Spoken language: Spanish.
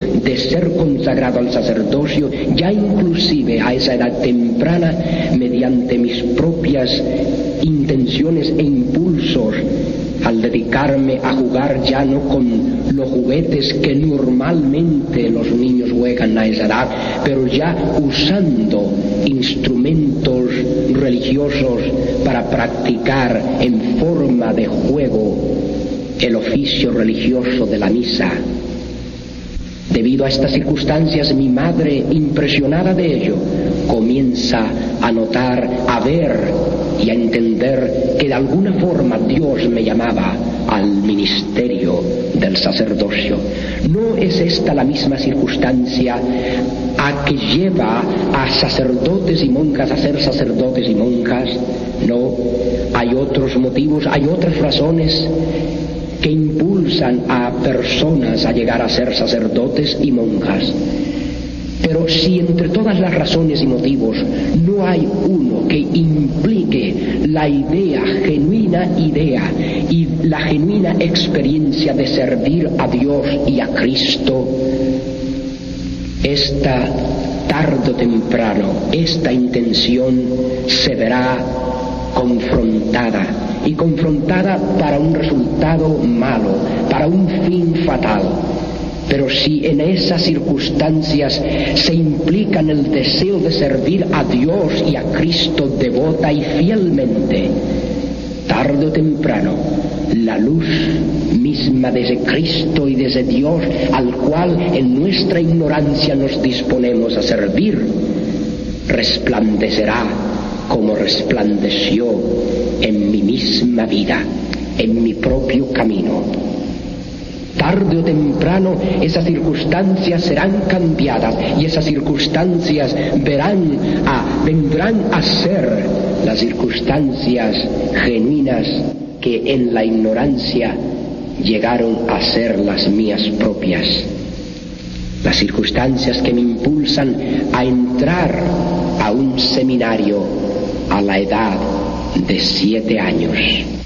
de ser consagrado al sacerdocio, ya inclusive a esa edad temprana, mediante mis propias intenciones e impulsos, al dedicarme a jugar ya no con los juguetes que normalmente los niños juegan a esa edad, pero ya usando instrumentos religiosos para practicar en forma de juego el oficio religioso de la misa. Debido a estas circunstancias, mi madre, impresionada de ello, comienza a notar, a ver y a entender que de alguna forma Dios me llamaba al ministerio del sacerdocio. ¿No es esta la misma circunstancia a que lleva a sacerdotes y monjas a ser sacerdotes y monjas? No, hay otros motivos, hay otras razones que impulsan a personas a llegar a ser sacerdotes y monjas. Pero si entre todas las razones y motivos no hay uno que implique la genuina idea y la genuina experiencia de servir a Dios y a Cristo, tarde o temprano, esta intención se verá confrontada, y confrontada para un resultado malo, para un fin fatal. Pero si en esas circunstancias se implican el deseo de servir a Dios y a Cristo devota y fielmente, tarde o temprano, la luz misma de ese Cristo y de ese Dios al cual en nuestra ignorancia nos disponemos a servir, resplandecerá como resplandeció en mi misma vida, en mi propio camino. Tarde o temprano esas circunstancias serán cambiadas y esas circunstancias vendrán a ser las circunstancias genuinas que en la ignorancia llegaron a ser las mías propias. Las circunstancias que me impulsan a entrar a un seminario a la edad de 7 años.